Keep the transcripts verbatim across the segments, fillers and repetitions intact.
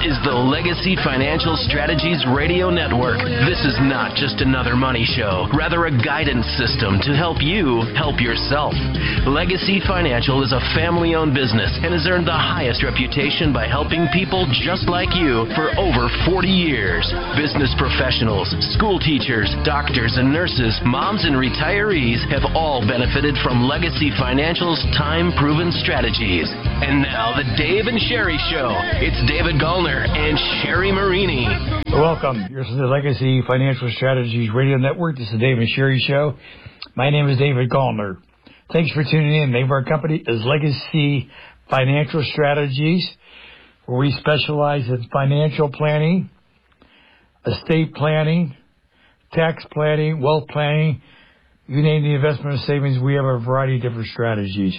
is the Legacy Financial Strategies Radio Network. This is not just another money show, rather a guidance system to help you help yourself. Legacy Financial is a family-owned business and has earned the highest reputation by helping people just like you for over forty years. Business professionals, school teachers, doctors and nurses, moms and retirees have all benefited from Legacy Financial's time-proven strategies. And now the Dave and Sherry Show. It's David Gallner and Sherry Marini. Welcome. You're to the Legacy Financial Strategies Radio Network. This is the Dave and Sherry Show. My name is David Gallner. Thanks for tuning in. The name of our company is Legacy Financial Strategies, where we specialize in financial planning, estate planning, tax planning, wealth planning. You name the investment and savings, we have a variety of different strategies.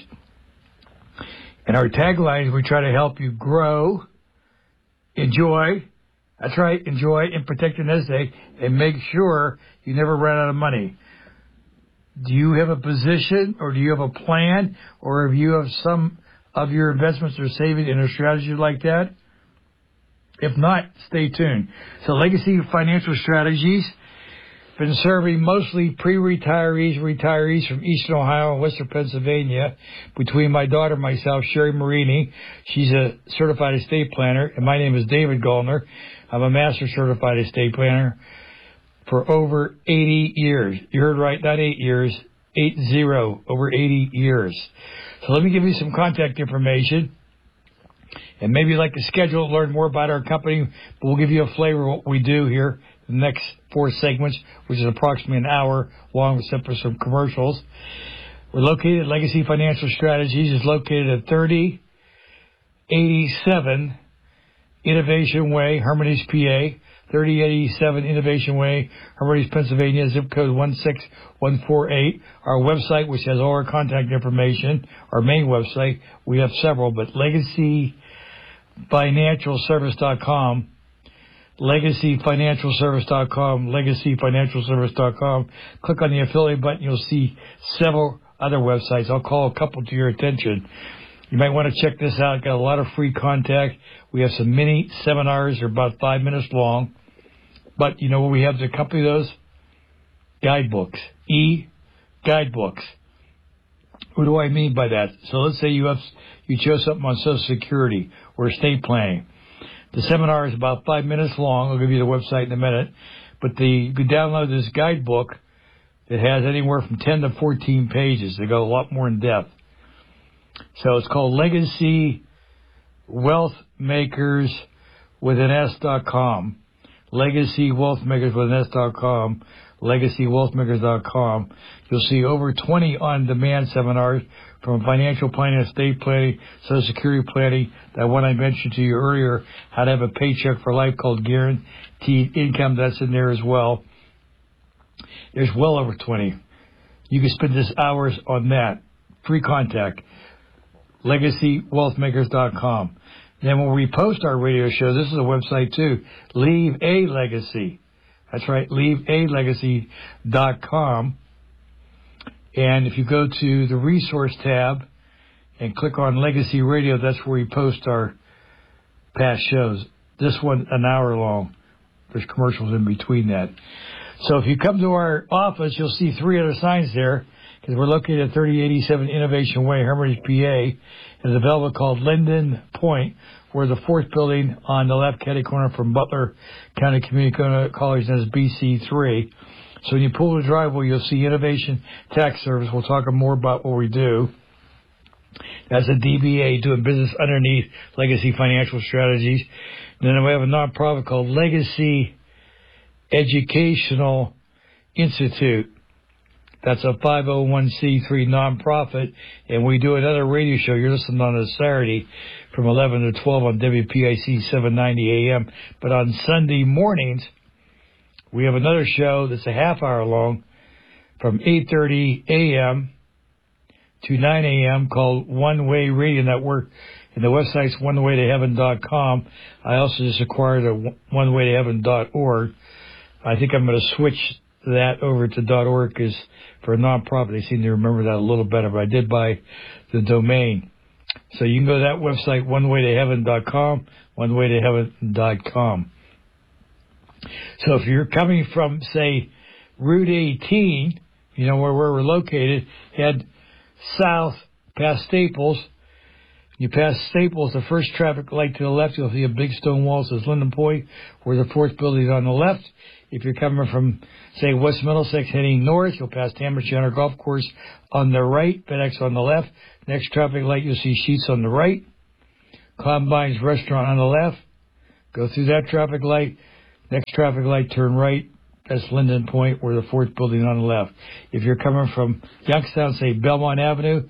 And our tagline is we try to help you grow, enjoy, that's right, enjoy and protect your nest egg, and make sure you never run out of money. Do you have a position, or do you have a plan, or have you have some of your investments or savings in a strategy like that? If not, stay tuned. So Legacy Financial Strategies been serving mostly pre-retirees, retirees from Eastern Ohio and Western Pennsylvania. Between my daughter and myself, Sherry Marini, she's a certified estate planner, and my name is David Gallner. I'm a master certified estate planner for over eighty years. You heard right, not eight years, eight zero, over eighty years. So let me give you some contact information. And maybe you'd like to schedule, learn more about our company, but we'll give you a flavor of what we do here in the next four segments, which is approximately an hour long, except for some commercials. We're located at Legacy Financial Strategies. It's located at thirty eighty-seven Innovation Way, Hermitage, P A. thirty eighty-seven Innovation Way, Hermitage, Pennsylvania, zip code one six one four eight. Our website, which has all our contact information, our main website, we have several, but legacy financial service dot com, legacy financial service dot com, legacy financial service dot com. Click on the affiliate button. You'll see several other websites. I'll call a couple to your attention. You might want to check this out. Got a lot of free contact. We have some mini seminars. They're about five minutes long. But you know what we have to accompany those? Guidebooks. E-guidebooks. What do I mean by that? So let's say you have you chose something on Social Security or estate planning. The seminar is about five minutes long. I'll give you the website in a minute. But the, you can download this guidebook that has anywhere from ten to fourteen pages. They go a lot more in depth. So it's called Legacy Wealth Makers with an S dot com. Legacy Wealth Makers with an S dot com. Legacy Wealth Makers dot com. You'll see over twenty on-demand seminars from financial planning, estate planning, Social Security planning, that one I mentioned to you earlier, how to have a paycheck for life called guaranteed income, that's in there as well. There's well over twenty. You can spend just hours on that. Free contact. Legacy Wealth Makers dot com. Then when we post our radio show, this is a website too, Leave a Legacy. That's right, leave a legacy dot com. And if you go to the resource tab and click on Legacy Radio, that's where we post our past shows. This one, an hour long. There's commercials in between that. So if you come to our office, you'll see three other signs there, because we're located at thirty eighty-seven Innovation Way, Hermitage, P A. There's a development called Linden Point. We're the fourth building on the left catty corner from Butler County Community College, known as B C three. So when you pull the driveway, you'll see Innovation Tax Service. We'll talk more about what we do. That's a D B A, doing business underneath Legacy Financial Strategies. And then we have a nonprofit called Legacy Educational Institute. That's a five oh one c three nonprofit, and we do another radio show. You're listening on a Saturday from eleven to twelve on W P I C seven ninety A M. But on Sunday mornings, we have another show that's a half hour long from eight thirty A M to nine A M called One Way Radio Network, and the website's one way to heaven dot com. I also just acquired a one way to heaven dot org. I think I'm going to switch that over to .org, because for a nonprofit, they seem to remember that a little better, but I did buy the domain. So you can go to that website, one way to heaven dot com, one way to heaven dot com. So if you're coming from, say, Route eighteen, you know where we're located, head south past Staples. You pass Staples, the first traffic light to the left, you'll see a big stone wall that says Linden Point. We're the fourth building on the left. If you're coming from, say, West Middlesex heading north, you'll pass Tamarack Center Golf Course on the right, FedEx on the left. Next traffic light, you'll see Sheets on the right. Combine's Restaurant on the left. Go through that traffic light. Next traffic light, turn right. That's Linden Point. We're the fourth building on the left. If you're coming from Youngstown, say, Belmont Avenue,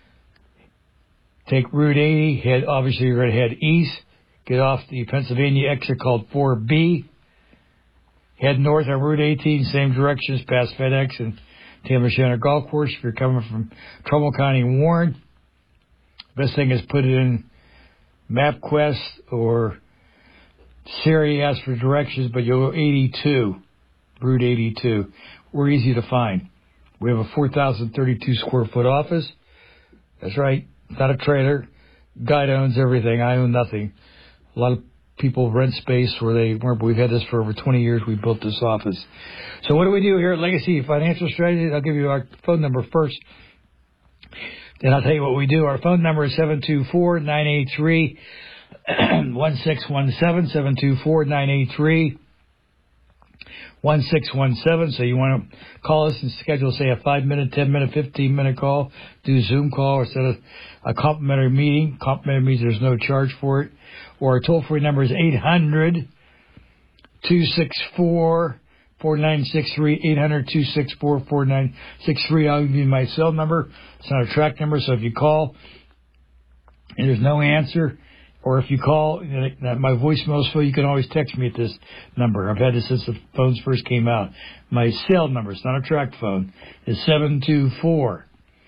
take Route eighty, head, obviously you're going to head east, get off the Pennsylvania exit called four B, head north on Route eighteen, same directions, past FedEx and Tamarack Center Golf Course. If you're coming from Trumbull County, Warren, best thing is put it in MapQuest or Siri, ask for directions, but you'll go eighty-two, Route eighty-two. We're easy to find. We have a four thousand thirty-two square foot office. That's right. It's not a trailer. Guy owns everything. I own nothing. A lot of people rent space where they weren't, but we've had this for over twenty years. We built this office. So what do we do here at Legacy Financial Strategies? I'll give you our phone number first. Then I'll tell you what we do. Our phone number is seven two four, nine eight three, one six one seven, seven two four, nine eight three, one six one seven. So you want to call us and schedule, say, a five-minute, ten-minute, fifteen-minute call, do a Zoom call, or set a, a complimentary meeting. Complimentary means there's no charge for it. Or our toll-free number is eight hundred, two six four, four nine six three, eight hundred, two six four, four nine six three. I'll give you my cell number. It's not a track number, so if you call and there's no answer, or if you call, my voicemail is full, you can always text me at this number. I've had this since the phones first came out. My cell number, it's not a track phone, is seven two four,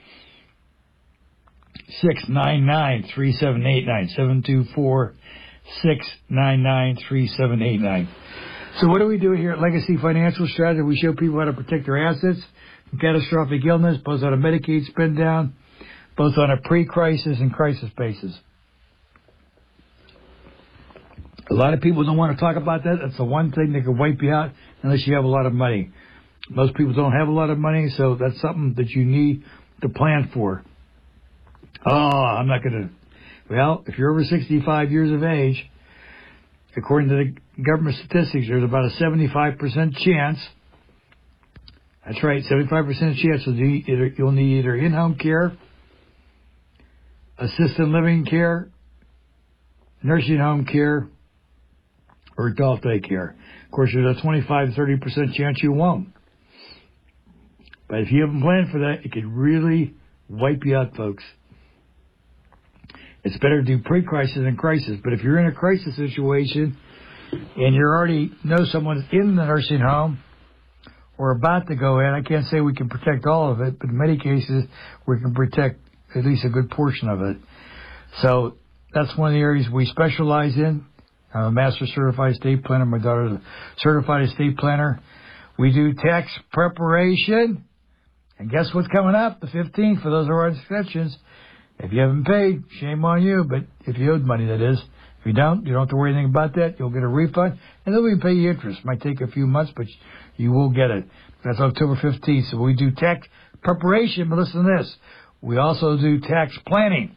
six nine nine, three seven eight nine, seven two four, six nine nine, three seven eight nine. So what do we do here at Legacy Financial Strategy? We show people how to protect their assets from catastrophic illness, both on a Medicaid spend down, both on a pre-crisis and crisis basis. A lot of people don't want to talk about that. That's the one thing that can wipe you out unless you have a lot of money. Most people don't have a lot of money, so that's something that you need to plan for. Oh, I'm not going to. Well, if you're over sixty-five years of age, according to the government statistics, there's about a seventy-five percent chance. That's right, seventy-five percent chance you'll need either, you'll need either in-home care, assisted living care, nursing home care, or adult day care. Of course, there's a twenty-five to thirty percent chance you won't. But if you haven't planned for that, it could really wipe you out, folks. It's better to do pre-crisis than crisis. But if you're in a crisis situation and you already know someone in the nursing home or about to go in, I can't say we can protect all of it, but in many cases we can protect at least a good portion of it. So that's one of the areas we specialize in. I'm a master certified estate planner. My daughter's a certified estate planner. We do tax preparation. And guess what's coming up? The fifteenth, for those who are on exceptions. If you haven't paid, shame on you, but if you owed money, that is. If you don't, you don't have to worry anything about that. You'll get a refund, and they'll even pay you interest. Might take a few months, but you will get it. That's October fifteenth. So we do tax preparation, but listen to this. We also do tax planning.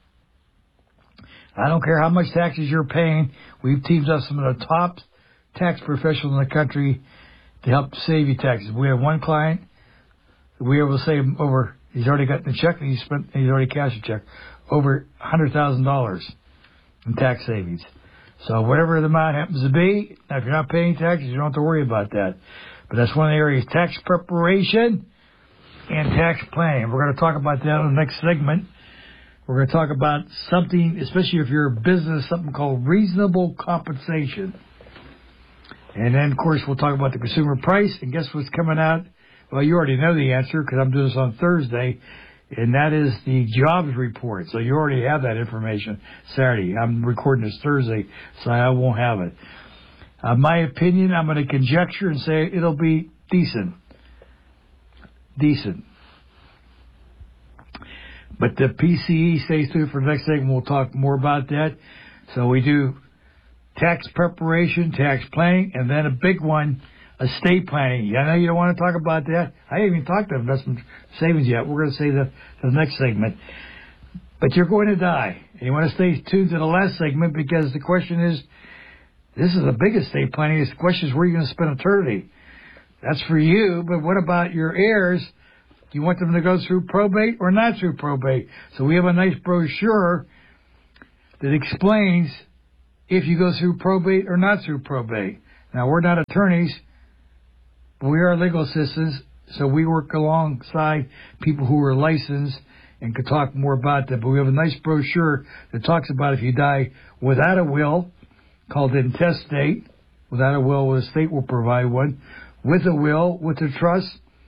I don't care how much taxes you're paying. We've teamed up some of the top tax professionals in the country to help save you taxes. We have one client. We were able to save him over, he's already gotten the check, and he's spent, he's already cashed a check, over one hundred thousand dollars in tax savings. So whatever the amount happens to be, now if you're not paying taxes, you don't have to worry about that. But that's one of the areas, tax preparation and tax planning. We're going to talk about that in the next segment. We're going to talk about something, especially if you're a business, something called reasonable compensation. And then, of course, we'll talk about the consumer price. And guess what's coming out? Well, you already know the answer because I'm doing this on Thursday, and that is the jobs report. So you already have that information Saturday. I'm recording this Thursday, so I won't have it. Uh, my opinion, I'm going to conjecture and say it'll be decent. Decent. But the P C E stays tuned for the next segment. We'll talk more about that. So we do tax preparation, tax planning, and then a big one, estate planning. I know you don't want to talk about that. I haven't even talked about investment savings yet. We're going to say that for the next segment. But you're going to die. And you want to stay tuned to the last segment because the question is, this is the big estate planning. The question is where you're going to spend eternity. That's for you, but what about your heirs? Do you want them to go through probate or not through probate? So we have a nice brochure that explains if you go through probate or not through probate. Now, we're not attorneys, but we are legal assistants, so we work alongside people who are licensed and could talk more about that. But we have a nice brochure that talks about if you die without a will, called intestate. Without a will, the state will provide one. With a will, with a trust,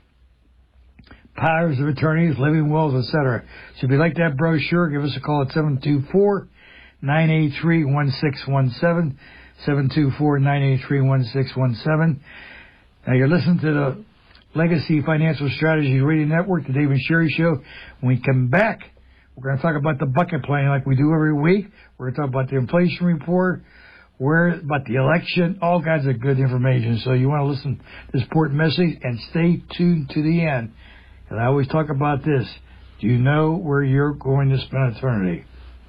powers of attorneys, living wills, et cetera. So if you'd like that brochure, give us a call at seven two four, nine eight three, one six one seven, seven two four, nine eight three, one six one seven. Now you're listening to the Legacy Financial Strategies Radio Network, the David Sherry Show. When we come back, we're going to talk about the bucket planning like we do every week. We're going to talk about the inflation report, where about the election, all kinds of good information. So you want to listen to this important message and stay tuned to the end. And I always talk about this. Do you know where you're going to spend eternity?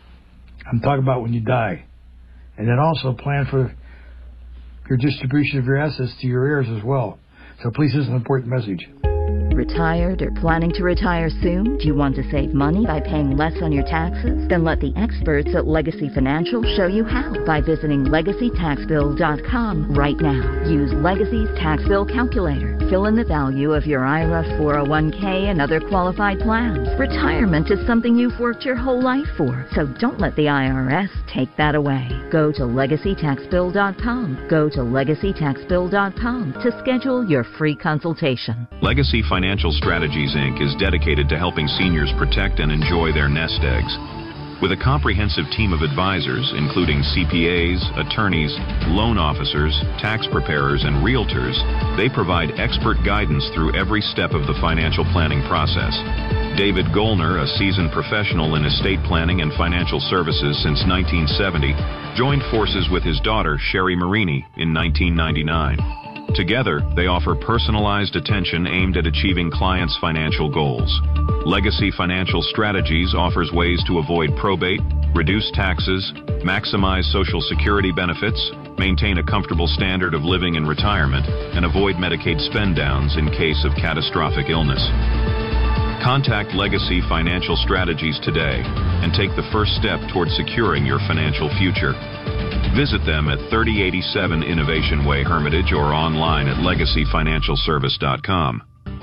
I'm talking about when you die. And then also plan for your distribution of your assets to your heirs as well. So please, this is an important message. Retired or planning to retire soon? Do you want to save money by paying less on your taxes? Then let the experts at Legacy Financial show you how by visiting legacy tax bill dot com right now. Use Legacy's tax bill calculator. Fill in the value of your I R A, four oh one k, and other qualified plans. Retirement is something you've worked your whole life for, so don't let the I R S take that away. Go to legacy tax bill dot com. Go to legacy tax bill dot com to schedule your free consultation. Legacy Financial Strategies, Incorporated is dedicated to helping seniors protect and enjoy their nest eggs. With a comprehensive team of advisors, including C P As, attorneys, loan officers, tax preparers, and realtors, they provide expert guidance through every step of the financial planning process. David Goellner, a seasoned professional in estate planning and financial services since nineteen seventy, joined forces with his daughter, Sherry Marini, in nineteen ninety-nine. Together, they offer personalized attention aimed at achieving clients' financial goals. Legacy Financial Strategies offers ways to avoid probate, reduce taxes, maximize Social Security benefits, maintain a comfortable standard of living in retirement, and avoid Medicaid spend-downs in case of catastrophic illness. Contact Legacy Financial Strategies today and take the first step toward securing your financial future. Visit them at thirty eighty-seven Innovation Way, Hermitage, or online at legacy financial service dot com.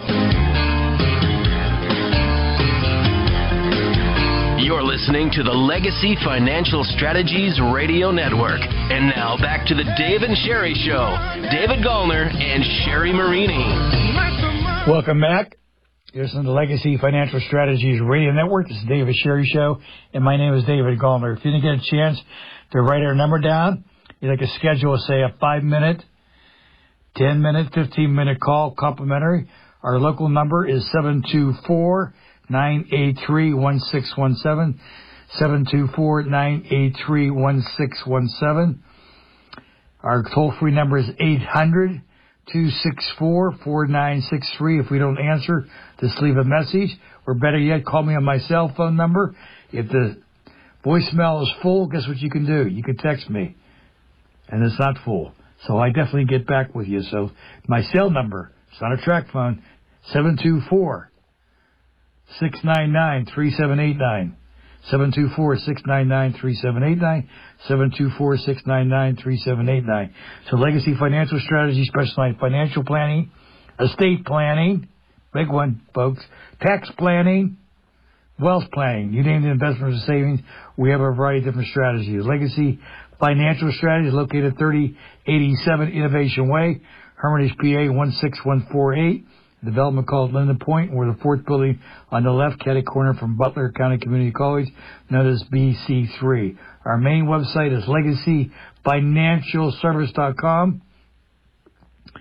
You're listening to the Legacy Financial Strategies Radio Network. And now back to the Dave and Sherry Show. David Goellner and Sherry Marini. Welcome back. You're listening to Legacy Financial Strategies Radio Network. This is David Sherry Show, and my name is David Goellner. If you didn't get a chance to write our number down, you'd like to schedule, say, a five-minute, ten-minute, fifteen-minute call, complimentary. Our local number is seven two four, nine eight three, one six one seven, seven two four, nine eight three, one six one seven. Our toll-free number is eight hundred, two six four, four nine six three. If we don't answer, just leave a message. Or better yet, call me on my cell phone number. If the voicemail is full, guess what you can do? You can text me, and it's not full. So I definitely get back with you. So my cell number, it's not a track phone, seven two four, six nine nine, three seven eight nine. seven two four, six nine nine, three seven eight nine, seven two four, six nine nine, three seven eight nine. So Legacy Financial Strategy, specialized financial planning, estate planning, big one, folks, tax planning, wealth planning. You name the investments or savings, we have a variety of different strategies. Legacy Financial Strategy is located at thirty eighty-seven Innovation Way, Hermitage, P A, one six one four eight. Development called Linden Point. We're the fourth building on the left, catty corner from Butler County Community College, known as B C three. Our main website is legacy financial service dot com.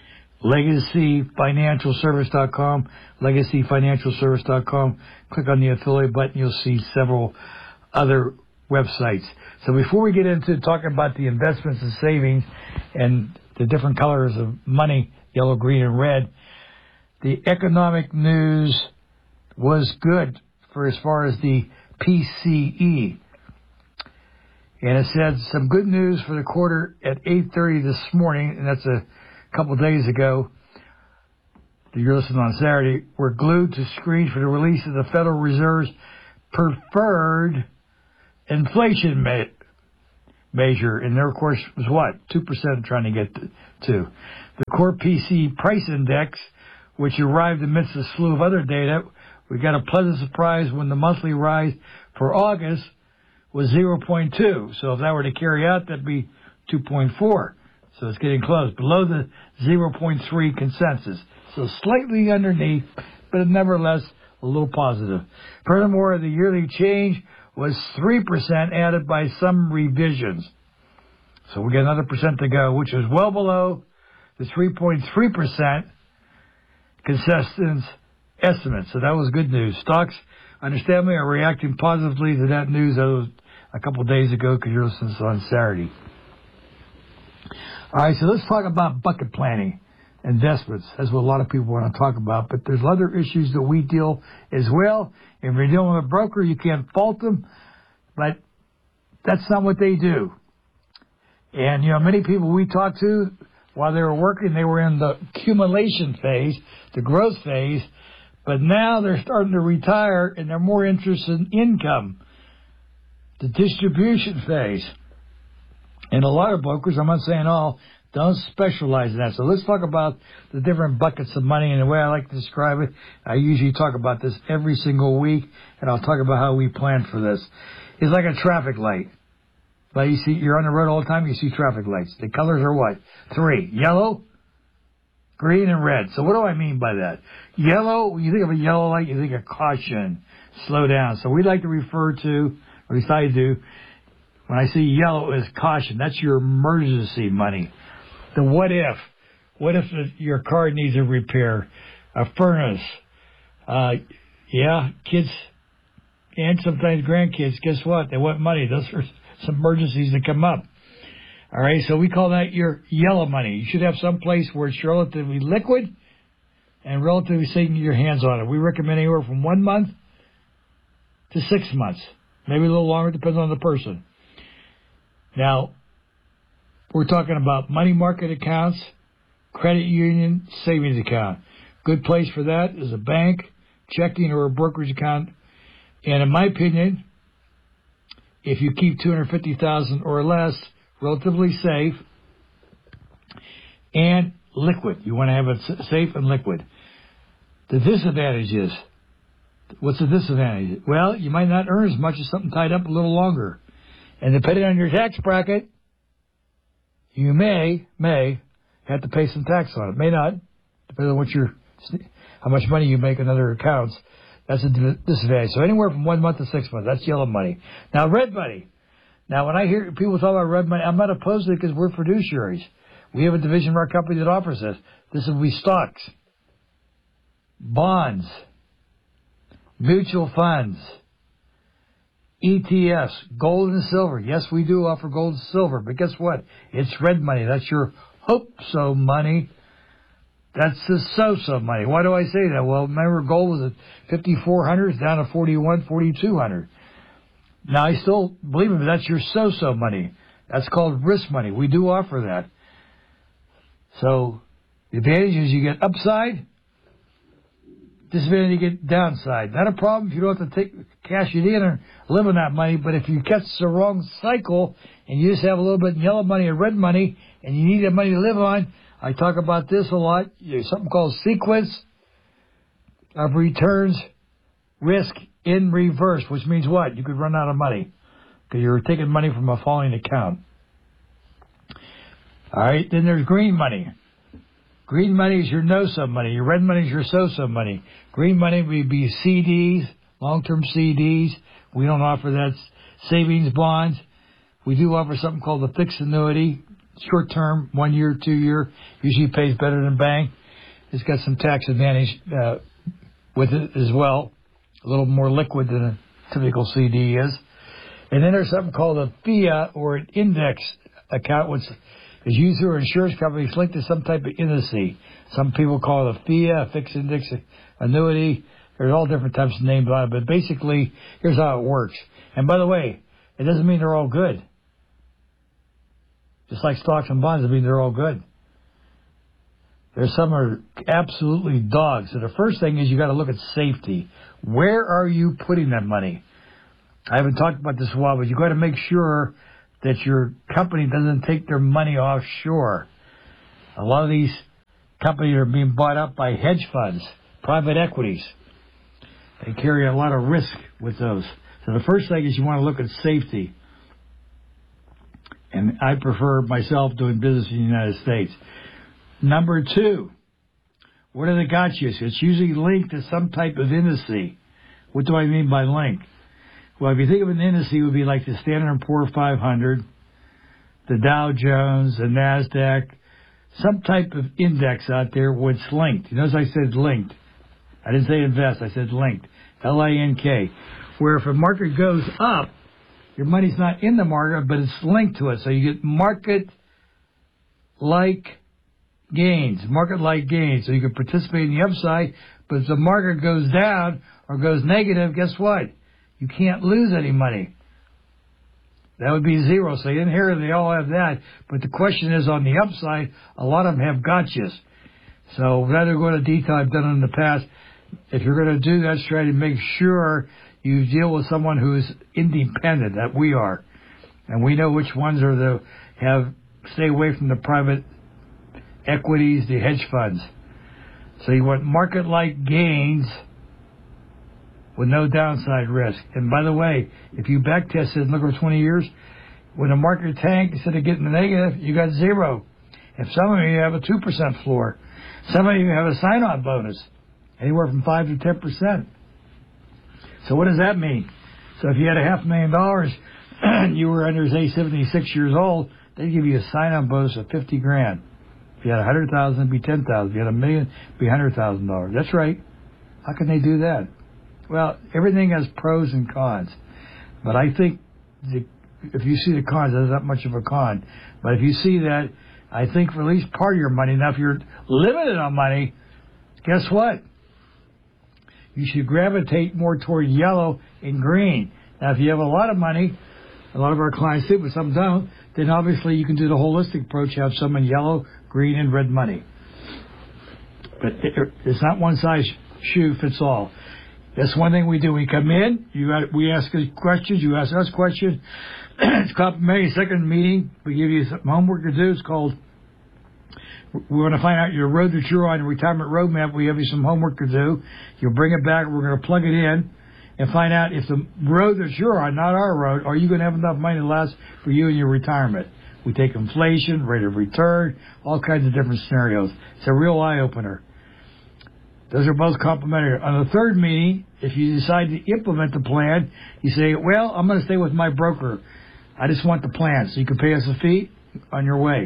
legacy financial service dot com, legacy financial service dot com. Click on the affiliate button. You'll see several other websites. So before we get into talking about the investments and savings and the different colors of money, yellow, green, and red, the economic news was good for as far as the P C E. And it said some good news for the quarter at eight thirty this morning, and that's a couple of days ago. You're listening on Saturday. We're glued to screens for the release of the Federal Reserve's preferred inflation me- measure. And there, of course, was what? two percent trying to get to. to. The core P C E price index, which arrived amidst a slew of other data, we got a pleasant surprise when the monthly rise for August was zero point two. So if that were to carry out, that'd be two point four. So it's getting close, below the zero point three consensus. So slightly underneath, but nevertheless a little positive. Furthermore, the yearly change was three percent added by some revisions. So we got another percent to go, which is well below the three point three percent consensus estimate. So that was good news. Stocks, understandably, are reacting positively to that news. That was a couple of days ago because you're listening on Saturday. All right, so let's talk about bucket planning, investments. That's what a lot of people want to talk about. But there's other issues that we deal as well. If you're dealing with a broker, you can't fault them, but that's not what they do. And, you know, many people we talk to, while they were working, they were in the accumulation phase, the growth phase, but now they're starting to retire and they're more interested in income, the distribution phase. And a lot of brokers, I'm not saying all, don't specialize in that. So let's talk about the different buckets of money. And the way I like to describe it, I usually talk about this every single week, and I'll talk about how we plan for this. It's like a traffic light. Like you see, you're on the road all the time, you see traffic lights. The colors are what? Three. Yellow, green, and red. So what do I mean by that? Yellow, when you think of a yellow light, you think of caution, slow down. So we like to refer to, or at least I do, when I see yellow as caution. That's your emergency money. The what if. What if your car needs a repair, a furnace? Uh, yeah, kids and sometimes grandkids, guess what? They want money. Those are some emergencies that come up. All right, so we call that your yellow money. You should have some place where it's relatively liquid and relatively safe to get your hands on it. We recommend anywhere from one month to six months, maybe a little longer, depends on the person. Now, we're talking about money market accounts, credit union, savings account. Good place for that is a bank, checking, or a brokerage account. And in my opinion, if you keep two hundred fifty thousand dollars or less, relatively safe and liquid. You want to have it safe and liquid. The disadvantage is, what's the disadvantage? Well, you might not earn as much as something tied up a little longer. And depending on your tax bracket, you may, may have to pay some tax on it. May not, depending on what your, how much money you make in other accounts. That's a disadvantage. So anywhere from one month to six months, that's yellow money. Now, red money. Now, when I hear people talk about red money, I'm not opposed to it because we're fiduciaries. We have a division of our company that offers this. This will be stocks, bonds, mutual funds, E T Fs, gold and silver. Yes, we do offer gold and silver, but guess what? It's red money. That's your hope-so money. That's the so-so money. Why do I say that? Well, remember gold was at fifty-four hundred, it's down to forty-one, forty-two hundred. Now, I still believe it, but that's your so-so money. That's called risk money. We do offer that. So, the advantage is you get upside, disadvantage you get downside. Not a problem if you don't have to take cash it in or live on that money, but if you catch the wrong cycle and you just have a little bit of yellow money or red money and you need that money to live on, I talk about this a lot. There's something called sequence of returns risk in reverse, which means what? You could run out of money because you're taking money from a falling account. All right, then there's green money. Green money is your no-so money. Your red money is your so-so money. Green money would be C Ds, long-term C Ds. We don't offer that. Savings bonds. We do offer something called a fixed annuity. short term, one year, two year, usually pays better than bank. It's got some tax advantage uh, with it as well. A little more liquid than a typical C D is. And then there's something called a F I A or an index account, which is used through insurance companies linked to some type of indice. Some people call it a F I A, a fixed index annuity. There's all different types of names on it, but basically, here's how it works. And by the way, it doesn't mean they're all good. Just like stocks and bonds, doesn't mean they're all good. There's some are absolutely dogs. So the first thing is you got to look at safety. Where are you putting that money? I haven't talked about this in a while, but you got to make sure that your company doesn't take their money offshore. A lot of these companies are being bought up by hedge funds, private equities. They carry a lot of risk with those. So the first thing is you want to look at safety. And I prefer myself doing business in the United States. Number two, what are the gotchas? It's usually linked to some type of indice. What do I mean by link? Well, if you think of an indice, it would be like the Standard and Poor's five hundred, the Dow Jones, the NASDAQ, some type of index out there where it's linked. You notice I said linked. I didn't say invest, I said linked. L I N K. Where if a market goes up, your money's not in the market, but it's linked to it. So you get market-like gains, market-like gains. So you can participate in the upside, but if the market goes down or goes negative, guess what? You can't lose any money. That would be zero. So in here, they all have that. But the question is, on the upside, a lot of them have gotchas. So rather go into detail I've done in the past, if you're going to do that strategy, make sure you deal with someone who's independent, that we are. And we know which ones are the, have, stay away from the private equities, the hedge funds. So you want market-like gains with no downside risk. And by the way, if you backtest it and look over twenty years, when the market tanked, instead of getting the negative, you got zero. If some of you have a two percent floor, some of you have a sign-on bonus, anywhere from five to ten percent. So what does that mean? So if you had a half million dollars and you were under, say, seventy-six years old, they'd give you a sign-on bonus of fifty grand. If you had a hundred thousand, it'd be ten thousand. If you had a million, it'd be a hundred thousand dollars. That's right. How can they do that? Well, everything has pros and cons. But I think the, if you see the cons, there's not much of a con. But if you see that, I think for at least part of your money, now if you're limited on money, guess what? You should gravitate more toward yellow and green. Now, if you have a lot of money, a lot of our clients do, but some don't, then obviously you can do the holistic approach, have some in yellow, green, and red money. But it, it's not one size shoe fits all. That's one thing we do. We come in, you got, we ask us questions, you ask us questions. It's complimentary. Second meeting, we give you some homework to do. It's called, we want to find out your road that you're on, your retirement roadmap. We have you some homework to do. You'll bring it back. We're going to plug it in and find out if the road that you're on, not our road, are you going to have enough money to last for you and your retirement? We take inflation, rate of return, all kinds of different scenarios. It's a real eye-opener. Those are both complementary. On the third meeting, if you decide to implement the plan, you say, well, I'm going to stay with my broker. I just want the plan. So you can pay us a fee on your way.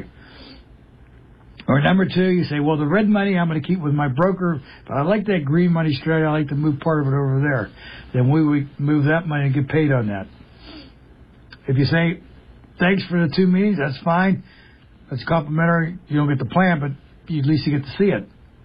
Or number two, you say, well, the red money I'm going to keep with my broker, but I like that green money strategy. I like to move part of it over there. Then we would move that money and get paid on that. If you say, thanks for the two meetings, that's fine. That's complimentary. You don't get the plan, but you, at least you get to see it.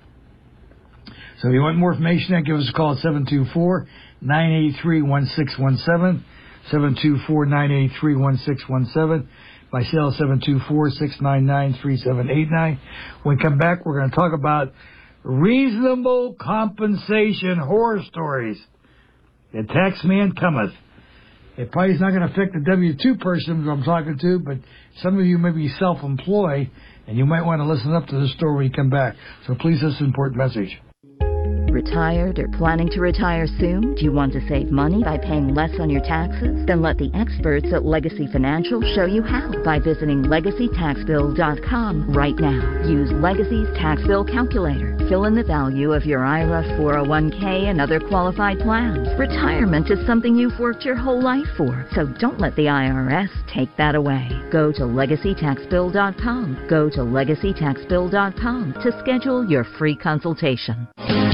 So if you want more information, give us a call at seven two four, nine eight three, one six one seven, seven two four, nine eight three, one six one seven. My cell is seven two four, six nine nine, three seven eight nine. When we come back, we're going to talk about reasonable compensation horror stories. The tax man cometh. It probably is not going to affect the W two person I'm talking to, but some of you may be self-employed, and you might want to listen up to this story when you come back. So please listen to this important message. Retired or planning to retire soon? Do you want to save money by paying less on your taxes? Then let the experts at Legacy Financial show you how by visiting legacy tax bill dot com right now. Use Legacy's tax bill calculator. Fill in the value of your I R A, four oh one k, and other qualified plans. Retirement is something you've worked your whole life for, so don't let the I R S take that away. Go to legacy tax bill dot com. Go to legacy tax bill dot com to schedule your free consultation.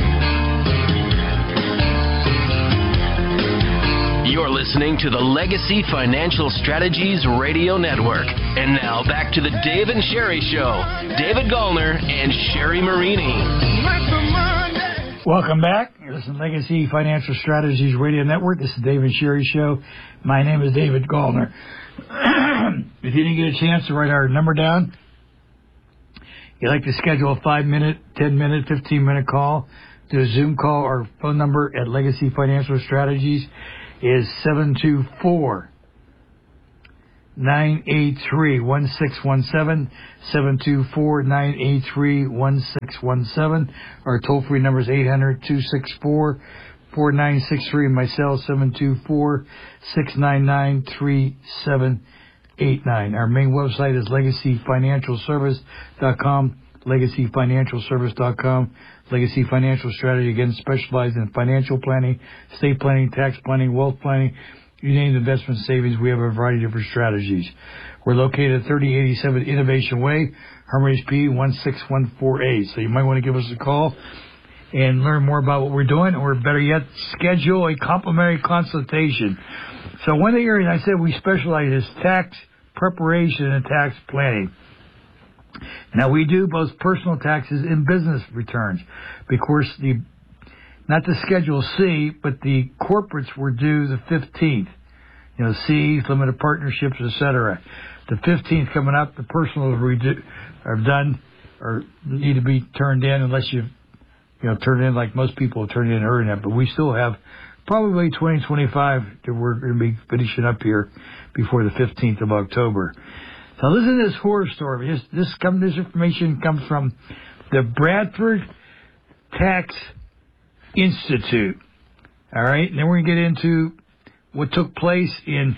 You're listening to the Legacy Financial Strategies Radio Network. And now back to the Dave and Sherry Show. David Gallner and Sherry Marini. Welcome back. This is Legacy Financial Strategies Radio Network. This is Dave and Sherry Show. My name is David Gallner. If you didn't get a chance to write our number down, you'd like to schedule a five-minute, ten-minute, fifteen-minute call, do a Zoom call. Our phone number at Legacy Financial Strategies is seven two four, nine eight three, one six one seven, seven two four, nine eight three, one six one seven. Our toll-free number is eight hundred, two six four, four nine six three, and my cell seven two four, six nine nine, three seven eight nine. Our main website is legacy financial service dot com, legacy financial service dot com. Legacy Financial Strategy, again, specialized in financial planning, estate planning, tax planning, wealth planning, you name the investment savings. We have a variety of different strategies. We're located at thirty eighty-seven Innovation Way, Hermitage, P one six one four eight. So you might want to give us a call and learn more about what we're doing, or better yet, schedule a complimentary consultation. So one of the areas I said we specialize is tax preparation and tax planning. Now, we do both personal taxes and business returns. Because the, not the Schedule C, but the corporates were due the fifteenth. You know, C's, limited partnerships, et cetera. The fifteenth coming up, the personals are done or need to be turned in unless you, you know, turn in like most people have turned in early enough. But we still have probably twenty, twenty-five that we're going to be finishing up here before the fifteenth of October. So listen to this horror story. This this, come, this information comes from the Bradford Tax Institute. All right, and then we're going to get into what took place in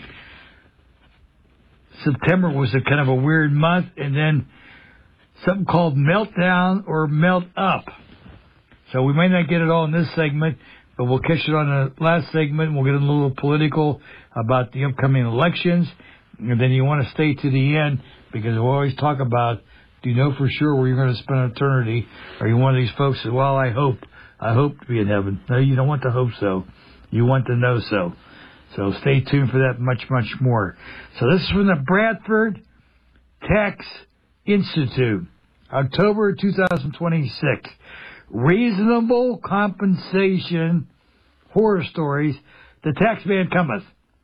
September. Was a kind of a weird month, and then something called meltdown or melt up. So we might not get it all in this segment, but we'll catch it on the last segment. We'll get a little political about the upcoming elections. And then you want to stay to the end, because we'll always talk about, do you know for sure where you're going to spend eternity? Are you one of these folks that, well, I hope, I hope to be in heaven? No, you don't want to hope so. You want to know so. So stay tuned for that much, much more. So this is from the Bradford Tax Institute, October two thousand twenty-six. Reasonable compensation, horror stories, the tax man cometh.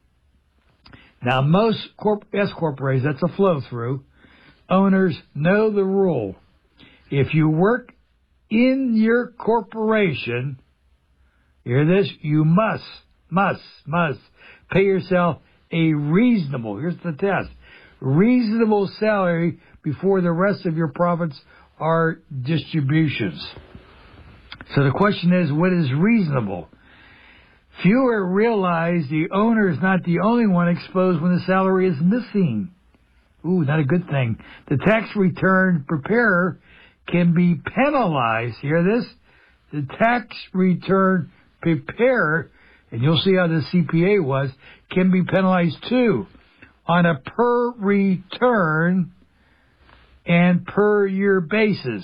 Now, most corp- S corporations, that's a flow-through, owners know the rule. If you work in your corporation, hear this, you must, must, must pay yourself a reasonable, here's the test, reasonable salary before the rest of your profits are distributions. So the question is, what is reasonable? Fewer realize the owner is not the only one exposed when the salary is missing. Ooh, not a good thing. The tax return preparer can be penalized. Hear this? The tax return preparer, and you'll see how the C P A was, can be penalized too on a per return and per year basis.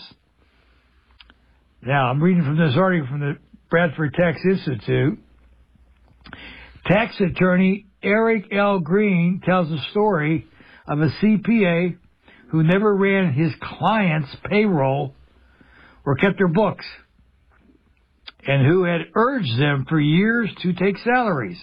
Now, I'm reading from this article from the Bradford Tax Institute. Tax attorney Eric L. Green tells a story of a C P A who never ran his client's payroll or kept their books, and who had urged them for years to take salaries.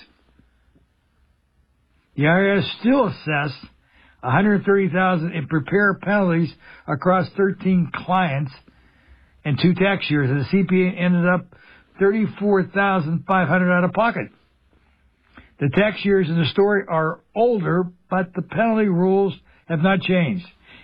The I R S still assessed one hundred thirty thousand dollars in prepare penalties across thirteen clients and two tax years, and the C P A ended up thirty-four thousand five hundred dollars out of pocket. The tax years in the story are older, but the penalty rules have not changed.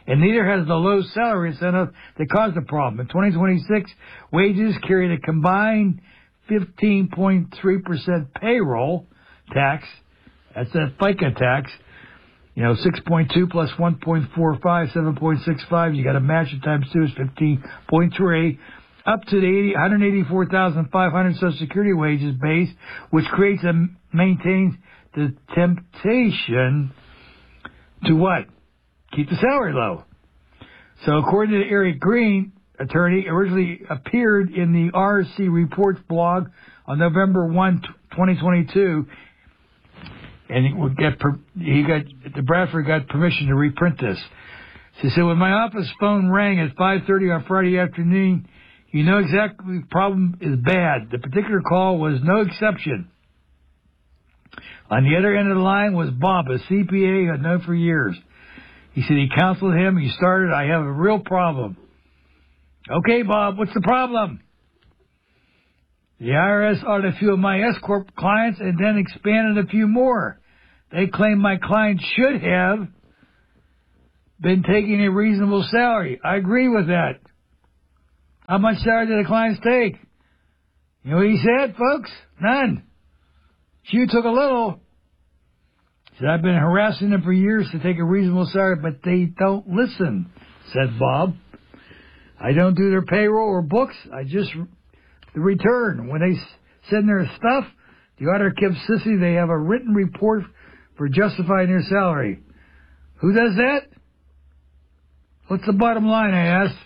and neither has the low salary incentive that caused the problem. In twenty twenty-six, wages carried a combined fifteen point three percent payroll tax. That's that FICA tax. You know, six point two plus one point four five, seven point six five. You got to match it times two is fifteen point three. Up to the one hundred eighty-four thousand five hundred Social Security wages base, which creates and maintains the temptation to what? Keep the salary low. So according to Eric Green, attorney, originally appeared in the R C Reports blog on November first, twenty twenty-two, and he would get per, he got the Bradford got permission to reprint this. She said, when my office phone rang at five thirty on Friday afternoon, you know exactly the problem is bad. The particular call was no exception. On the other end of the line was Bob, a C P A I'd known for years. He said he counseled him. He started, I have a real problem. Okay, Bob, what's the problem? The I R S audited a few of my S-Corp clients and then expanded a few more. They claim my clients should have been taking a reasonable salary. I agree with that. How much salary did the clients take? You know what he said, folks? None. You took a little. He said, I've been harassing them for years to take a reasonable salary, but they don't listen, said Bob. I don't do their payroll or books. I just the return. When they send their stuff, the auditor keeps insisting they have a written report for justifying their salary. Who does that? What's the bottom line, I asked.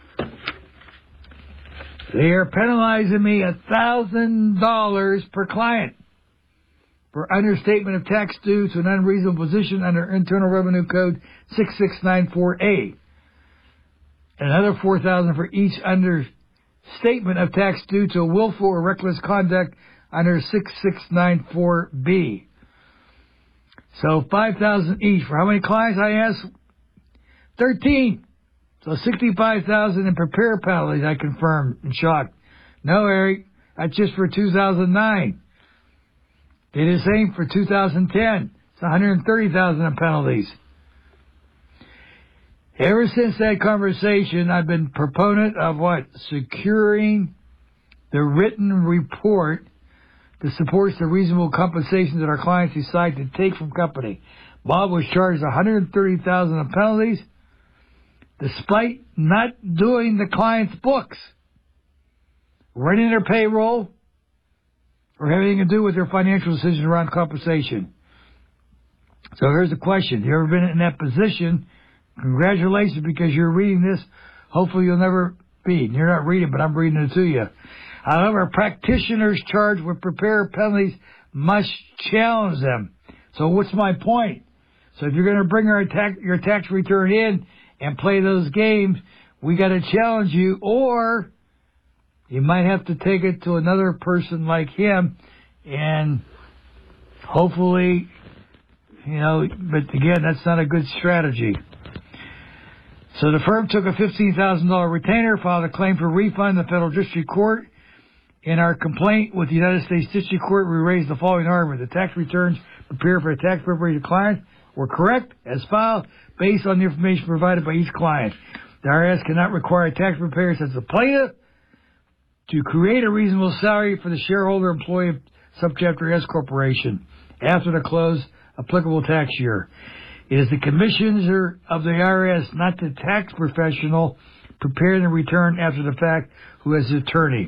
They are penalizing me one thousand dollars per client for understatement of tax due to an unreasonable position under Internal Revenue Code six six nine four A. Another four thousand dollars for each understatement of tax due to willful or reckless conduct under six six nine four B. So five thousand dollars each. For how many clients, I asked? thirteen. So sixty-five thousand dollars in prepare penalties, I confirmed in shock. No, Eric, that's just for two thousand nine. They did the same for two thousand ten. It's one hundred thirty thousand dollars in penalties. Ever since that conversation, I've been proponent of what? Securing the written report that supports the reasonable compensation that our clients decide to take from company. Bob was charged one hundred thirty thousand dollars in penalties, despite not doing the client's books, running their payroll, or having to do with their financial decisions around compensation. So here's the question. Have you ever been in that position? Congratulations, because you're reading this. Hopefully you'll never be. You're not reading, but I'm reading it to you. However, practitioners charged with prepare penalties must challenge them. So what's my point? So if you're going to bring our tax, your tax return in and play those games, we got to challenge you, or you might have to take it to another person like him, and hopefully, you know, but again, that's not a good strategy. So the firm took a fifteen thousand dollars retainer, filed a claim for refund in the Federal District Court. In our complaint with the United States District Court, we raised the following argument. The tax returns prepared for a tax preparation client were correct as filed based on the information provided by each client. The I R S cannot require a tax preparer such as the plaintiff to create a reasonable salary for the shareholder employee of Subchapter S Corporation after the close applicable tax year. It is the commissioner of the I R S, not the tax professional, preparing the return after the fact who has the attorney.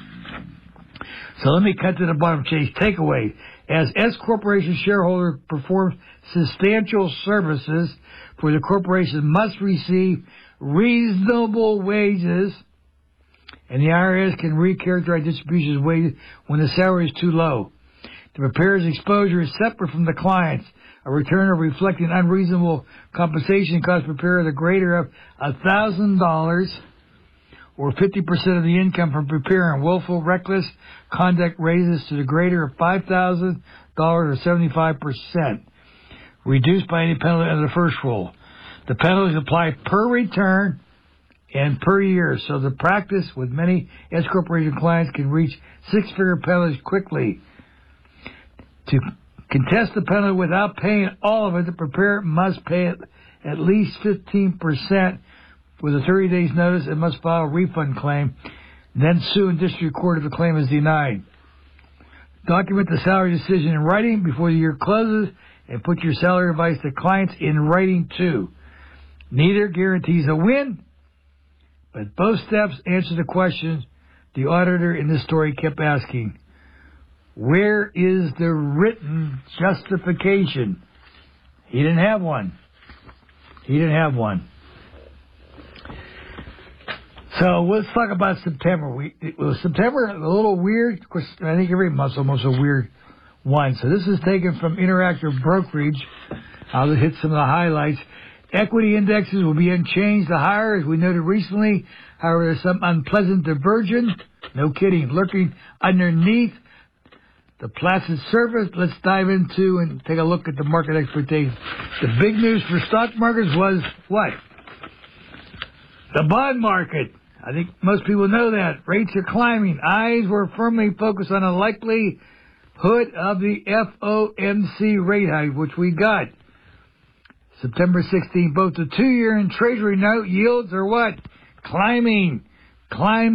So let me cut to the bottom, Chase. Takeaway. As S Corporation shareholder performs substantial services for the corporation must receive reasonable wages, and the I R S can recharacterize distributions of wages when the salary is too low. The preparer's exposure is separate from the client's. A return reflecting unreasonable compensation costs preparer the greater of one thousand dollars or fifty percent of the income from preparing. Willful, reckless conduct raises to the greater of five thousand dollars or seventy-five percent, reduced by any penalty under the first rule. The penalties apply per return and per year, so the practice with many S Corporation clients can reach six-figure penalties quickly. To contest the penalty without paying all of it, the preparer must pay it at least fifteen percent with a thirty days notice and must file a refund claim, then sue in district court if the claim is denied. Document the salary decision in writing before the year closes and put your salary advice to clients in writing too. Neither guarantees a win, but both steps answer the question the auditor in this story kept asking. Where is the written justification? He didn't have one. He didn't have one. So let's talk about September. We, it was September a little weird. Of course, I think every month's almost a weird one. So this is taken from Interactive Brokerage. I'll hit some of the highlights. Equity indexes will be unchanged to higher, as we noted recently. However, there's some unpleasant divergence. No kidding. Lurking underneath the placid surface. Let's dive into and take a look at the market expectations. The big news for stock markets was what? The bond market. I think most people know that. Rates are climbing. Eyes were firmly focused on a likelihood of the F O M C rate hike, which we got. September sixteenth, both the two-year and Treasury note yields are what? Climbing. Climbing.